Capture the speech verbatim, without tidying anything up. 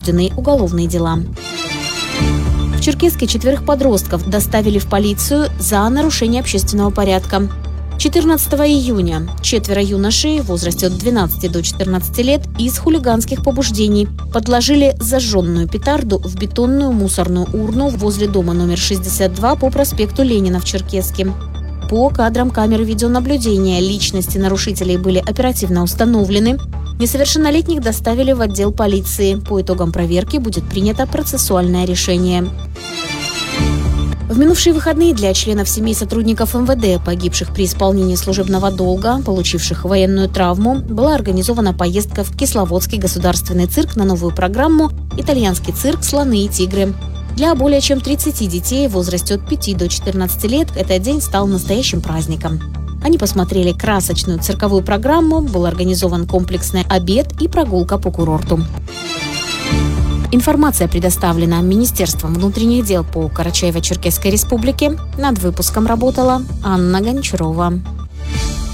возбуждены уголовные дела. В Черкесске четверых подростков доставили в полицию за нарушение общественного порядка. четырнадцатого июня четверо юношей в возрасте от двенадцати до четырнадцати лет из хулиганских побуждений подложили зажженную петарду в бетонную мусорную урну возле дома номер шестьдесят два по проспекту Ленина в Черкесске. По кадрам камеры видеонаблюдения личности нарушителей были оперативно установлены. Несовершеннолетних доставили в отдел полиции. По итогам проверки будет принято процессуальное решение. В минувшие выходные для членов семей сотрудников эм вэ дэ, погибших при исполнении служебного долга, получивших военную травму, была организована поездка в Кисловодский государственный цирк на новую программу «Итальянский цирк. Слоны и тигры». Для более чем тридцати детей в возрасте от пяти до четырнадцати лет этот день стал настоящим праздником. Они посмотрели красочную цирковую программу, был организован комплексный обед и прогулка по курорту. Информация предоставлена Министерством внутренних дел по Карачаево-Черкесской республике. Над выпуском работала Анна Гончарова.